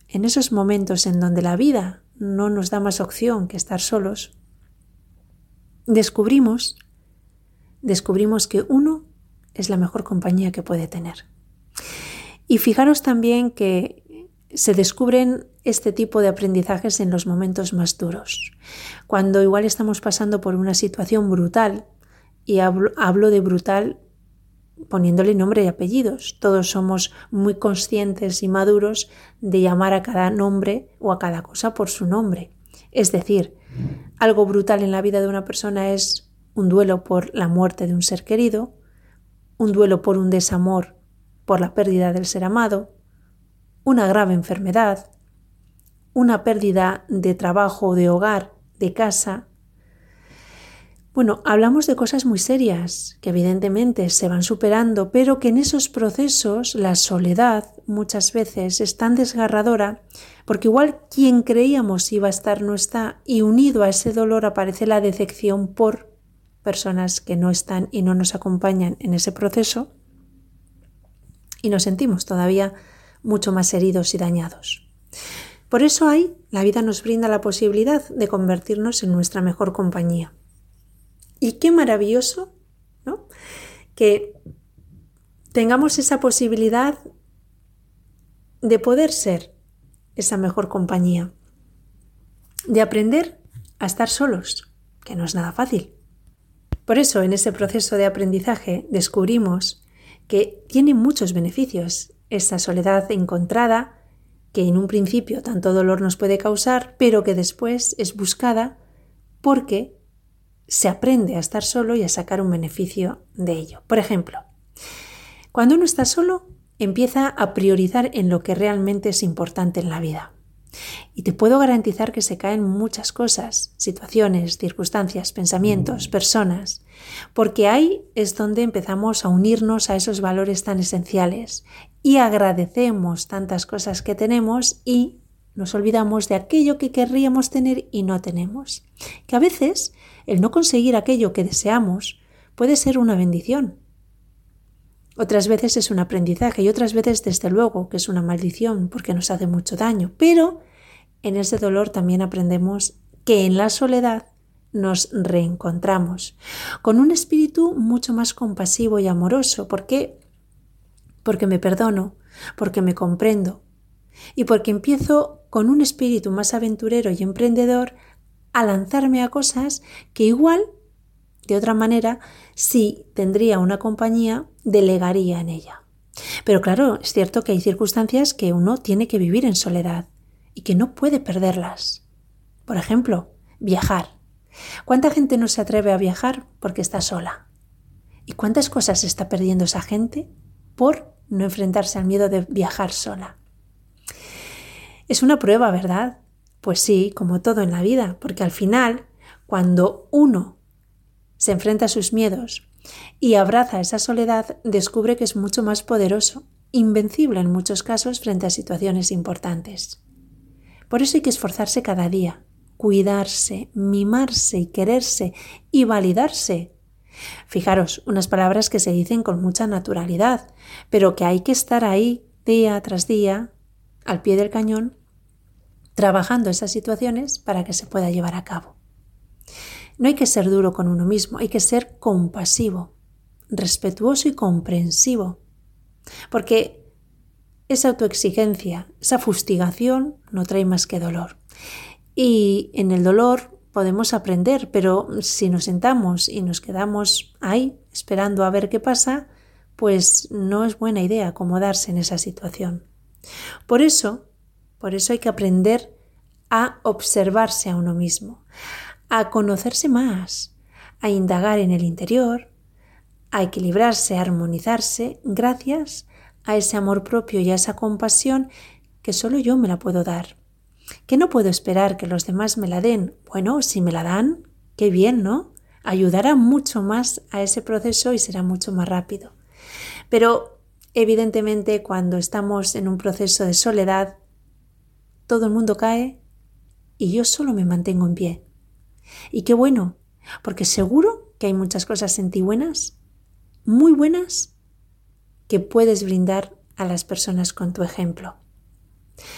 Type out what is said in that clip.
en esos momentos en donde la vida no nos da más opción que estar solos, descubrimos que uno es la mejor compañía que puede tener. Y fijaros también que se descubren este tipo de aprendizajes en los momentos más duros. Cuando igual estamos pasando por una situación brutal, y hablo de brutal poniéndole nombre y apellidos. Todos somos muy conscientes y maduros de llamar a cada nombre o a cada cosa por su nombre. Es decir, algo brutal en la vida de una persona es un duelo por la muerte de un ser querido, un duelo por un desamor, por la pérdida del ser amado, una grave enfermedad, una pérdida de trabajo, de hogar, de casa. Bueno, hablamos de cosas muy serias que evidentemente se van superando, pero que en esos procesos la soledad muchas veces es tan desgarradora, porque igual quien creíamos iba a estar no está, y unido a ese dolor aparece la decepción por personas que no están y no nos acompañan en ese proceso, y nos sentimos todavía mucho más heridos y dañados. Por eso la vida nos brinda la posibilidad de convertirnos en nuestra mejor compañía. Y qué maravilloso, ¿no?, que tengamos esa posibilidad de poder ser esa mejor compañía, de aprender a estar solos, que no es nada fácil. Por eso, en ese proceso de aprendizaje descubrimos que tiene muchos beneficios esa soledad encontrada, que en un principio tanto dolor nos puede causar, pero que después es buscada porque se aprende a estar solo y a sacar un beneficio de ello. Por ejemplo, cuando uno está solo, empieza a priorizar en lo que realmente es importante en la vida. Y te puedo garantizar que se caen muchas cosas, situaciones, circunstancias, pensamientos, personas, porque ahí es donde empezamos a unirnos a esos valores tan esenciales y agradecemos tantas cosas que tenemos y nos olvidamos de aquello que querríamos tener y no tenemos. Que a veces el no conseguir aquello que deseamos puede ser una bendición. Otras veces es un aprendizaje y otras veces, desde luego, que es una maldición porque nos hace mucho daño. Pero en ese dolor también aprendemos que en la soledad nos reencontramos con un espíritu mucho más compasivo y amoroso. ¿Por qué? Porque me perdono, porque me comprendo y porque empiezo con un espíritu más aventurero y emprendedor a lanzarme a cosas que igual, de otra manera, si tendría una compañía, delegaría en ella. Pero claro, es cierto que hay circunstancias que uno tiene que vivir en soledad y que no puede perderlas. Por ejemplo, viajar. ¿Cuánta gente no se atreve a viajar porque está sola? ¿Y cuántas cosas está perdiendo esa gente por no enfrentarse al miedo de viajar sola? Es una prueba, ¿verdad? Pues sí, como todo en la vida, porque al final, cuando uno se enfrenta a sus miedos y abraza esa soledad, descubre que es mucho más poderoso, invencible en muchos casos frente a situaciones importantes. Por eso hay que esforzarse cada día, cuidarse, mimarse y quererse y validarse. Fijaros, unas palabras que se dicen con mucha naturalidad, pero que hay que estar ahí día tras día, al pie del cañón, trabajando esas situaciones para que se pueda llevar a cabo. No hay que ser duro con uno mismo, hay que ser compasivo, respetuoso y comprensivo, porque esa autoexigencia, esa fustigación no trae más que dolor. Y en el dolor podemos aprender, pero si nos sentamos y nos quedamos ahí esperando a ver qué pasa, pues no es buena idea acomodarse en esa situación. Por eso hay que aprender a observarse a uno mismo, a conocerse más, a indagar en el interior, a equilibrarse, a armonizarse gracias a ese amor propio y a esa compasión que solo yo me la puedo dar. Que no puedo esperar que los demás me la den. Bueno, si me la dan, qué bien, ¿no? Ayudará mucho más a ese proceso y será mucho más rápido. Pero evidentemente cuando estamos en un proceso de soledad, todo el mundo cae y yo solo me mantengo en pie. Y qué bueno, porque seguro que hay muchas cosas en ti buenas, muy buenas, que puedes brindar a las personas con tu ejemplo.